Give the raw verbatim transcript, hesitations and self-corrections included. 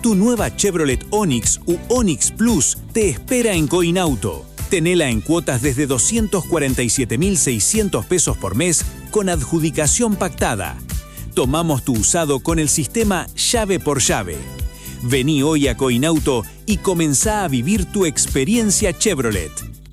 Tu nueva Chevrolet Onix u Onix Plus te espera en Coinauto. Tenela en cuotas desde doscientos cuarenta y siete mil seiscientos pesos por mes con adjudicación pactada. Tomamos tu usado con el sistema llave por llave. Vení hoy a Coinauto y comenzá a vivir tu experiencia Chevrolet.